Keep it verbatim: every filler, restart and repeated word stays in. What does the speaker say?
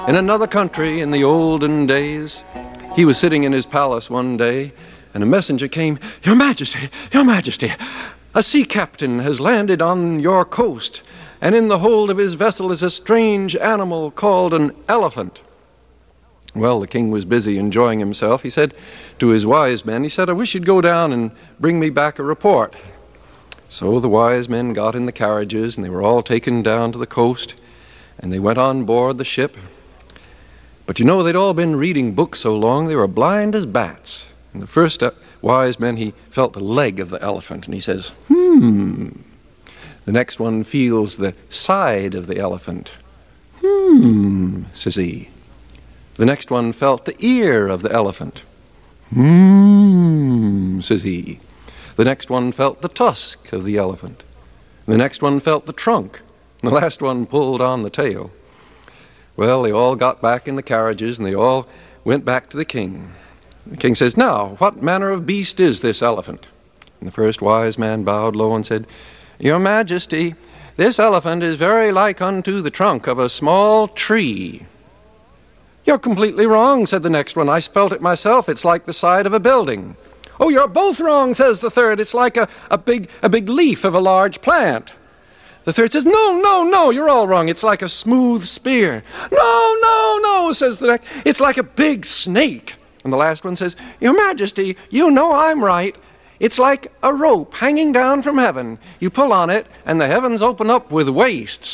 In another country, in the olden days, he was sitting in his palace one day, and a messenger came. "Your Majesty, Your Majesty, a sea captain has landed on your coast, and in the hold of his vessel is a strange animal called an elephant." Well, the king was busy enjoying himself. He said to his wise men, he said, "I wish you'd go down and bring me back a report." So the wise men got in the carriages, and they were all taken down to the coast, and they went on board the ship. But you know, they'd all been reading books so long, they were blind as bats. And the first wise man, he felt the leg of the elephant, and he says, "Hmm." The next one feels the side of the elephant. "Hmm," says he. The next one felt the ear of the elephant. "Hmm," says he. The next one felt the tusk of the elephant. The next one felt the trunk. And the last one pulled on the tail. Well, they all got back in the carriages, and they all went back to the king. The king says, "Now, what manner of beast is this elephant?" And the first wise man bowed low and said, "Your Majesty, this elephant is very like unto the trunk of a small tree." "You're completely wrong," said the next one. "I felt it myself. It's like the side of a building." "Oh, you're both wrong," says the third. "It's like a, a big a big leaf of a large plant." The third says, "No, no, no, you're all wrong. It's like a smooth spear." "No, no, no," says the next. "It's like a big snake." And the last one says, "Your Majesty, you know I'm right. It's like a rope hanging down from heaven. You pull on it, and the heavens open up with wastes